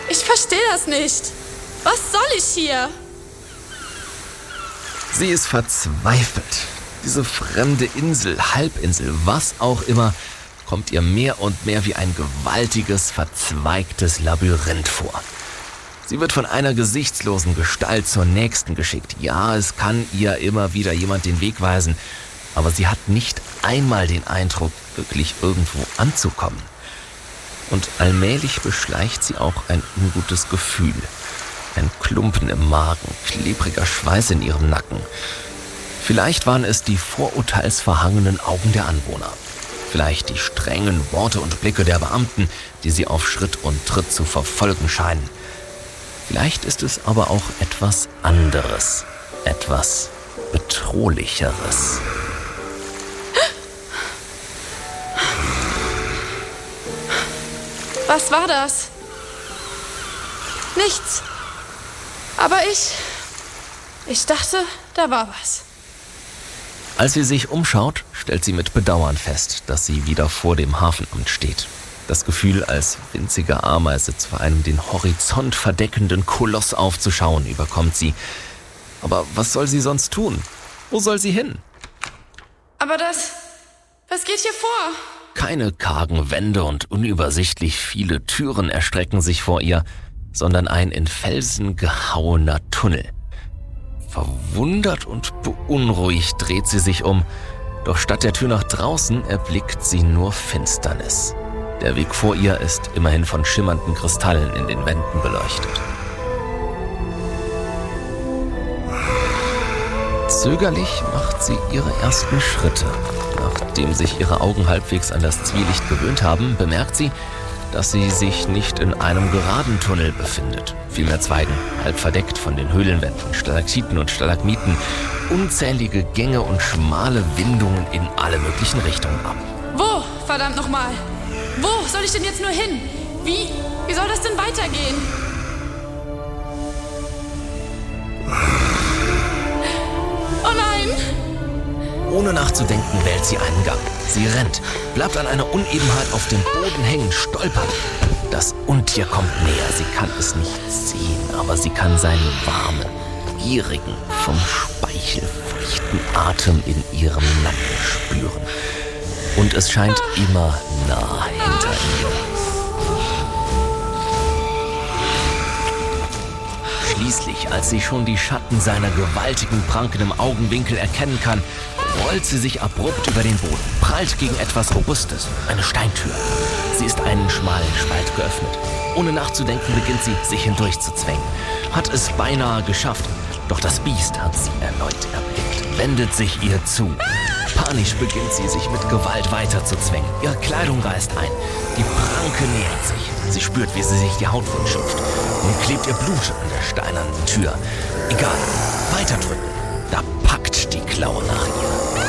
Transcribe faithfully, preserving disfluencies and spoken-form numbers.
Ich verstehe das nicht. Was soll ich hier? Sie ist verzweifelt. Diese fremde Insel, Halbinsel, was auch immer, kommt ihr mehr und mehr wie ein gewaltiges, verzweigtes Labyrinth vor. Sie wird von einer gesichtslosen Gestalt zur nächsten geschickt. Ja, es kann ihr immer wieder jemand den Weg weisen, aber sie hat nicht einmal den Eindruck, wirklich irgendwo anzukommen. Und allmählich beschleicht sie auch ein ungutes Gefühl. Ein Klumpen im Magen, klebriger Schweiß in ihrem Nacken. Vielleicht waren es die vorurteilsverhangenen Augen der Anwohner. Vielleicht die strengen Worte und Blicke der Beamten, die sie auf Schritt und Tritt zu verfolgen scheinen. Vielleicht ist es aber auch etwas anderes, etwas Bedrohlicheres. Was war das? Nichts. Aber ich... Ich dachte, da war was. Als sie sich umschaut, stellt sie mit Bedauern fest, dass sie wieder vor dem Hafenamt steht. Das Gefühl, als winzige Ameise zu einem den Horizont verdeckenden Koloss aufzuschauen, überkommt sie. Aber was soll sie sonst tun? Wo soll sie hin? Aber das... Was geht hier vor? Keine kargen Wände und unübersichtlich viele Türen erstrecken sich vor ihr, sondern ein in Felsen gehauener Tunnel. Verwundert und beunruhigt dreht sie sich um, doch statt der Tür nach draußen erblickt sie nur Finsternis. Der Weg vor ihr ist immerhin von schimmernden Kristallen in den Wänden beleuchtet. Zögerlich macht sie ihre ersten Schritte. Nachdem sich ihre Augen halbwegs an das Zwielicht gewöhnt haben, bemerkt sie, dass sie sich nicht in einem geraden Tunnel befindet. Vielmehr zweigen, halb verdeckt von den Höhlenwänden, Stalaktiten und Stalagmiten, unzählige Gänge und schmale Windungen in alle möglichen Richtungen ab. Wo, verdammt nochmal? Wo soll ich denn jetzt nur hin? Wie, wie soll das denn weitergehen? Oh nein! Ohne nachzudenken wählt sie einen Gang. Sie rennt, bleibt an einer Unebenheit auf dem Boden hängen, stolpert. Das Untier kommt näher. Sie kann es nicht sehen, aber sie kann seinen warmen, gierigen, vom Speichel feuchten Atem in ihrem Nacken spüren. Und es scheint immer nah hinter ihr. Schließlich, als sie schon die Schatten seiner gewaltigen Pranken im Augenwinkel erkennen kann, rollt sie sich abrupt über den Boden, prallt gegen etwas Robustes, eine Steintür. Sie ist einen schmalen Spalt geöffnet. Ohne nachzudenken beginnt sie, sich hindurchzuzwängen. Hat es beinahe geschafft, doch das Biest hat sie erneut erblickt, wendet sich ihr zu. Panisch beginnt sie, sich mit Gewalt weiterzuzwängen. Ihre Kleidung reißt ein. Die Pranke nähert sich. Sie spürt, wie sie sich die Haut wundschupft. Nun klebt ihr Blut an der steinernen Tür. Egal, weiterdrücken. Da packt die Klaue nach ihr.